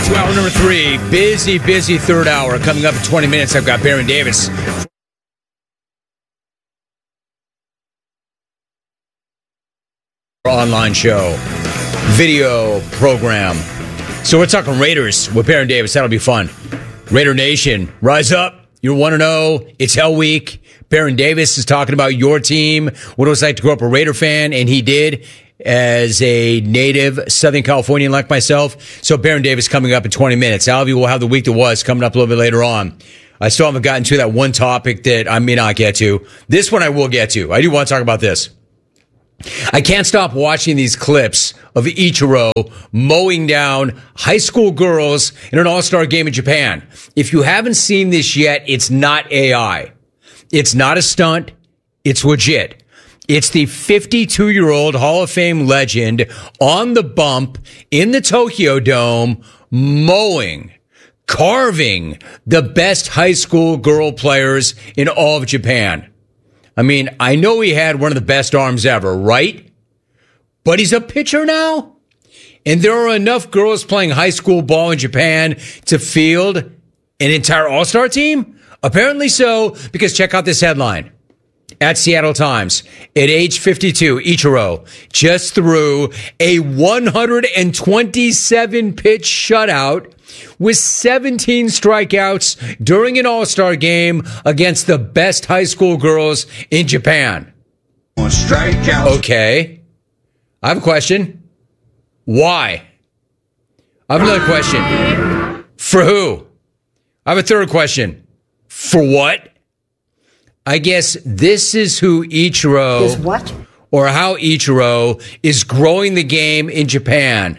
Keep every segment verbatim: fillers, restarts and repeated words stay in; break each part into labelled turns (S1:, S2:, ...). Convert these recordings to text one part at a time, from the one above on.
S1: to hour number three. Busy, busy third hour. Coming up in twenty minutes, I've got Baron Davis. Online show, video program. So we're talking Raiders with Baron Davis. That'll be fun. Raider Nation, rise up. You're one and oh. It's Hell Week. Baron Davis is talking about your team, what it was like to grow up a Raider fan, and he did as a native Southern Californian like myself. So Baron Davis coming up in twenty minutes. Alvy will have the week that was coming up a little bit later on. I still haven't gotten to that one topic that I may not get to. This one I will get to. I do want to talk about this. I can't stop watching these clips of Ichiro mowing down high school girls in an all-star game in Japan. If you haven't seen this yet, it's not A I. It's not a stunt. It's legit. It's the fifty-two-year-old Hall of Fame legend on the bump in the Tokyo Dome mowing, carving the best high school girl players in all of Japan. I mean, I know he had one of the best arms ever, right? But he's a pitcher now. And there are enough girls playing high school ball in Japan to field an entire all-star team? Apparently so, because check out this headline. At Seattle Times, at age fifty-two, Ichiro just threw a one hundred twenty-seven pitch shutout with seventeen strikeouts during an all-star game against the best high school girls in Japan. Strikeout. Okay. I have a question. Why? I have another question. For who? I have a third question. For what? I guess this is who Ichiro
S2: Is what?
S1: or how Ichiro is growing the game in Japan.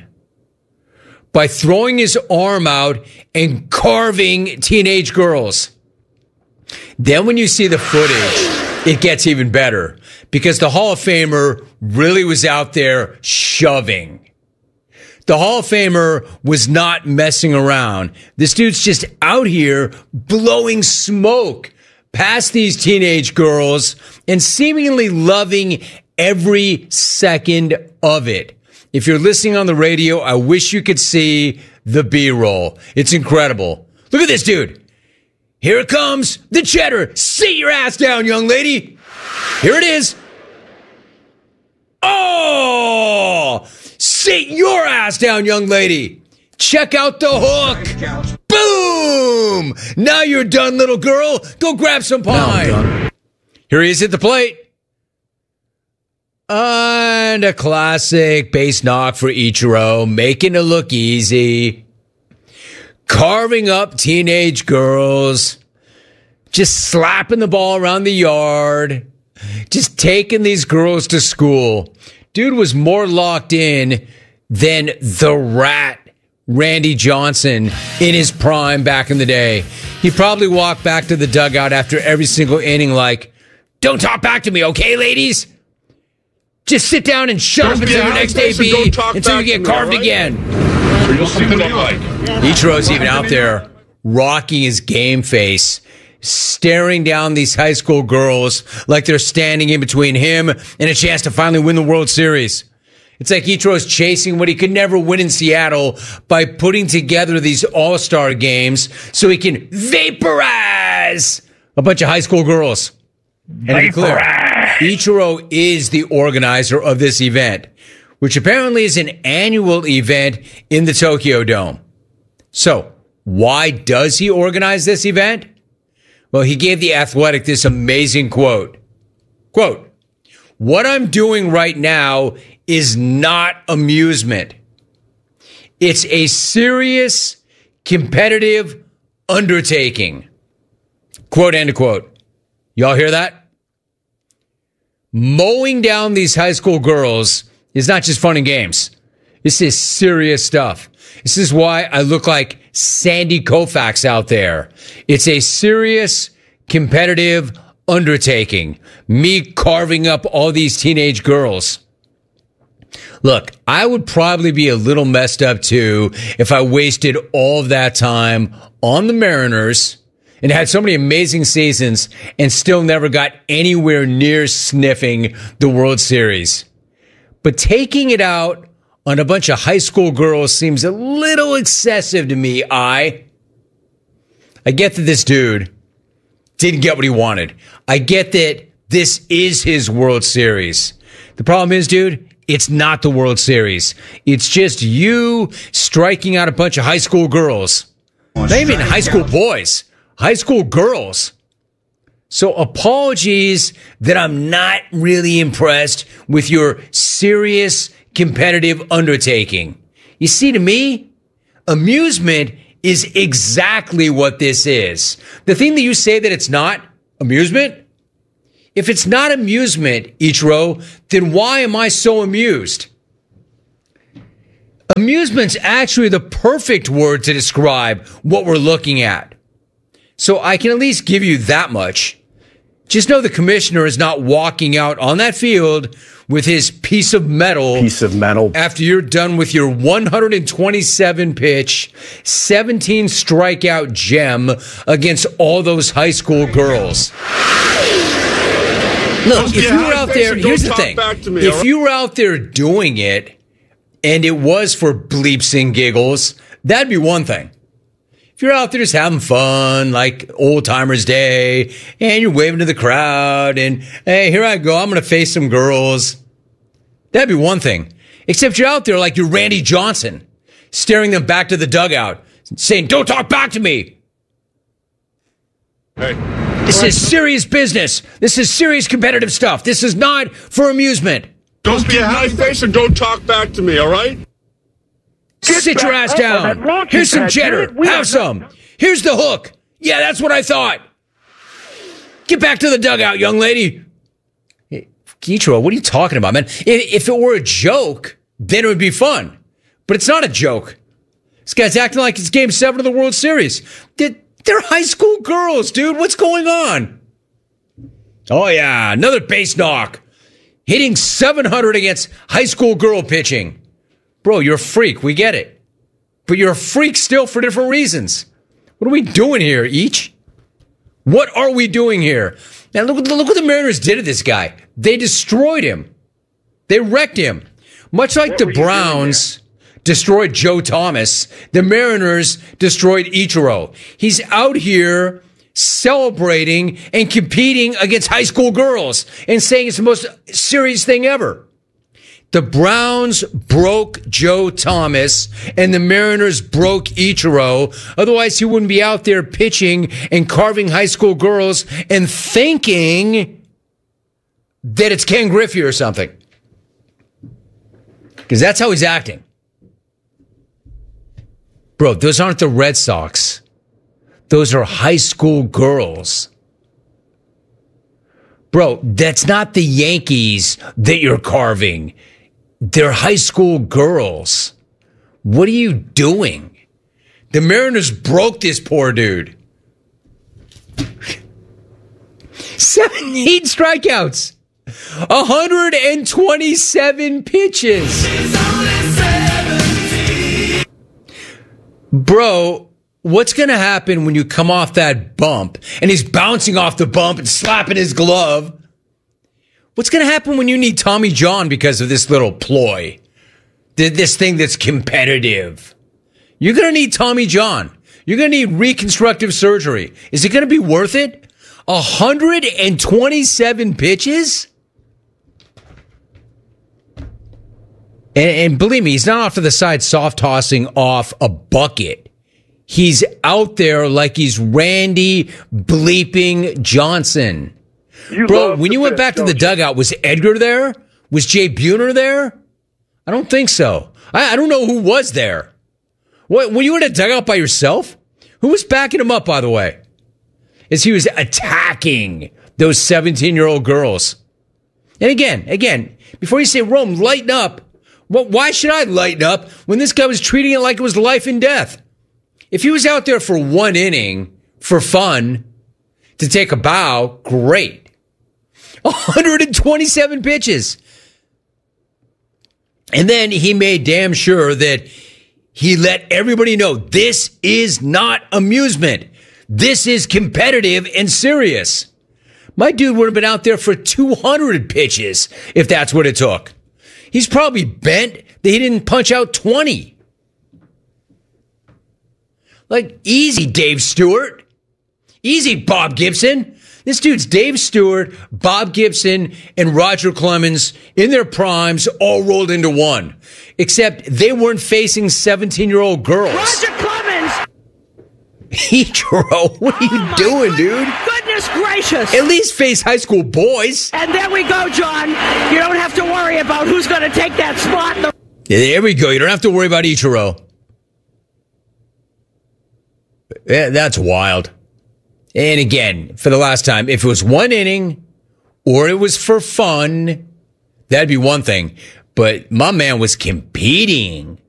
S1: By throwing his arm out and carving teenage girls. Then when you see the footage, it gets even better because the Hall of Famer really was out there shoving. The Hall of Famer was not messing around. This dude's just out here blowing smoke past these teenage girls and seemingly loving every second of it. If you're listening on the radio, I wish you could see the B-roll. It's incredible. Look at this dude. Here it comes. The cheddar. Sit your ass down, young lady. Here it is. Oh! Sit your ass down, young lady. Check out the hook. Boom! Now you're done, little girl. Go grab some pie. Here he is at the plate. And a classic base knock for Ichiro, making it look easy. Carving up teenage girls. Just slapping the ball around the yard. Just taking these girls to school. Dude was more locked in than the Rat Randy Johnson in his prime back in the day. He probably walked back to the dugout after every single inning like, don't talk back to me, okay, ladies? Just sit down and shut up until your next A B until you get carved again.
S3: You'll see what I like.
S1: Ichiro's even out there rocking his game face, staring down these high school girls like they're standing in between him and a chance to finally win the World Series. It's like Ichiro's chasing what he could never win in Seattle by putting together these all-star games so he can vaporize a bunch of high school girls. And to be clear, Ichiro is the organizer of this event, which apparently is an annual event in the Tokyo Dome. So, why does he organize this event? Well, he gave The Athletic this amazing quote. Quote, what I'm doing right now is not amusement. It's a serious, competitive undertaking. Quote, end of quote. Y'all hear that? Mowing down these high school girls is not just fun and games. This is serious stuff. This is why I look like Sandy Koufax out there. It's a serious, competitive undertaking. Me carving up all these teenage girls. Look, I would probably be a little messed up too if I wasted all of that time on the Mariners and had so many amazing seasons and still never got anywhere near sniffing the World Series. But taking it out on a bunch of high school girls seems a little excessive to me. I, I get that this dude didn't get what he wanted. I get that this is his World Series. The problem is, dude, it's not the World Series. It's just you striking out a bunch of high school girls. Not even high school boys. High school girls. So apologies that I'm not really impressed with your serious competitive undertaking. You see, to me, amusement is exactly what this is. The thing that you say that it's not amusement, if it's not amusement, Ichiro, then why am I so amused? Amusement's actually the perfect word to describe what we're looking at. So I can at least give you that much. Just know the commissioner is not walking out on that field with his piece of metal.
S2: Piece of metal.
S1: After you're done with your one hundred twenty-seven pitch, seventeen strikeout gem against all those high school girls. Look, if you were out there, here's the thing. If you were out there doing it and it was for bleeps and giggles, that'd be one thing. If you're out there just having fun, like Old Timers Day, and you're waving to the crowd, and hey, here I go, I'm going to face some girls, that'd be one thing. Except you're out there like you're Randy Johnson, staring them back to the dugout, saying, don't talk back to me.
S3: Hey.
S1: This is serious business. This is serious competitive stuff. This is not for amusement.
S3: Don't be a high face and don't talk back to me, all right?
S1: Sit your ass down. Here's some cheddar. Have some. Here's the hook. Yeah, that's what I thought. Get back to the dugout, young lady. Ichiro, what are you talking about, man? If it were a joke, then it would be fun. But it's not a joke. This guy's acting like it's game seven of the World Series. They're high school girls, dude. What's going on? Oh, yeah. Another base knock. Hitting seven hundred against high school girl pitching. Bro, you're a freak. We get it. But you're a freak still for different reasons. What are we doing here, Each? What are we doing here? Now, look, look what the Mariners did to this guy. They destroyed him. They wrecked him. Much like the Browns destroyed Joe Thomas, the Mariners destroyed Ichiro. He's out here celebrating and competing against high school girls and saying it's the most serious thing ever. The Browns broke Joe Thomas and the Mariners broke Ichiro. Otherwise, he wouldn't be out there pitching and carving high school girls and thinking that it's Ken Griffey or something. Because that's how he's acting. Bro, those aren't the Red Sox. Those are high school girls. Bro, that's not the Yankees that you're carving. They're high school girls. What are you doing? The Mariners broke this poor dude. seventeen strikeouts. one hundred twenty-seven pitches. Bro, what's going to happen when you come off that bump and he's bouncing off the bump and slapping his glove? What's going to happen when you need Tommy John because of this little ploy? This thing that's competitive. You're going to need Tommy John. You're going to need reconstructive surgery. Is it going to be worth it? one hundred twenty-seven pitches? And, and believe me, he's not off to the side soft tossing off a bucket. He's out there like he's Randy bleeping Johnson.
S4: You
S1: Bro, when you went
S4: pitch,
S1: back to the
S4: you?
S1: dugout, was Edgar there? Was Jay Buhner there? I don't think so. I, I don't know who was there. What, were you in a dugout by yourself? Who was backing him up, by the way? As he was attacking those seventeen-year-old girls. And again, again, before you say, Rome, lighten up. Well, why should I lighten up when this guy was treating it like it was life and death? If he was out there for one inning, for fun, to take a bow, great. one hundred twenty-seven pitches. And then he made damn sure that he let everybody know this is not amusement. This is competitive and serious. My dude would have been out there for two hundred pitches if that's what it took. He's probably bent that he didn't punch out twenty. Like, easy, Dave Stewart. Easy, Bob Gibson. This dude's Dave Stewart, Bob Gibson, and Roger Clemens in their primes all rolled into one. Except they weren't facing seventeen-year-old girls.
S2: Roger Clemens!
S1: Ichiro, what are you
S2: Oh, my
S1: doing,
S2: good-
S1: dude?
S2: Goodness gracious!
S1: At least face high school boys.
S2: And there we go, John. You don't have to worry about who's going to take that spot. in the-
S1: There we go. You don't have to worry about Ichiro. Yeah, that's wild. And again, for the last time, if it was one inning or it was for fun, that'd be one thing. But my man was competing.